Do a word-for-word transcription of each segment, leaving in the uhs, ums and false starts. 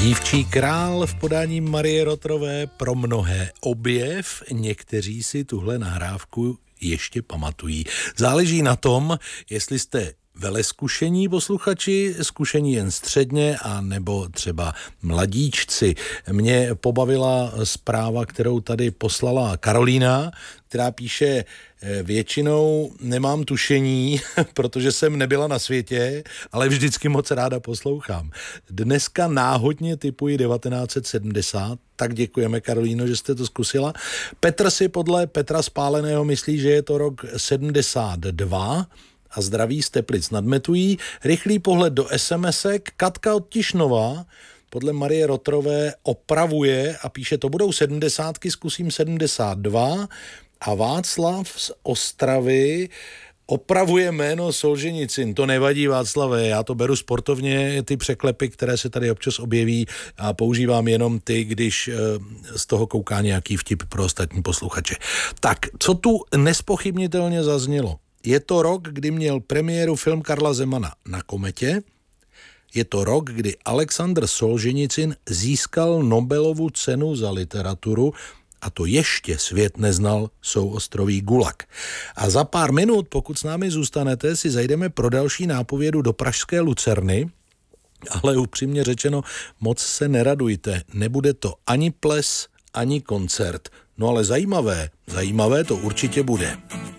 Dívčí král v podání Marie Rotrové, pro mnohé objev, někteří si tuhle nahrávku ještě pamatují. Záleží na tom, jestli jste veleskušení posluchači, zkušení jen středně, a nebo třeba mladíčci. Mě pobavila zpráva, kterou tady poslala Karolína, která píše: většinou nemám tušení, protože jsem nebyla na světě, ale vždycky moc ráda poslouchám. Dneska náhodně tipuji devatenáct set sedmdesát, tak děkujeme, Karolíno, že jste to zkusila. Petr si podle Petra Spáleného myslí, že je to rok sedmdesát dva a zdraví z Teplic nad Metují. Rychlý pohled do SMSek. Katka od Tišnova podle Marie Rotrové opravuje a píše: to budou sedmdesátky, zkusím sedmdesát dva. A Václav z Ostravy opravuje jméno Solženicin. To nevadí, Václave, já to beru sportovně, ty překlepy, které se tady občas objeví, a používám jenom ty, když z toho kouká nějaký vtip pro ostatní posluchače. Tak, co tu nespochybnitelně zaznělo? Je to rok, kdy měl premiéru film Karla Zemana Na kometě. Je to rok, kdy Alexandr Solženicin získal Nobelovu cenu za literaturu, a to ještě svět neznal souostroví Gulag. A za pár minut, pokud s námi zůstanete, si zajdeme pro další nápovědu do pražské Lucerny, ale upřímně řečeno, moc se neradujte, nebude to ani ples, ani koncert. No ale zajímavé, zajímavé to určitě bude.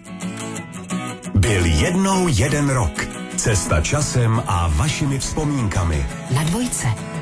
Byl jednou jeden rok. Cesta časem a vašimi vzpomínkami. Na dvojce.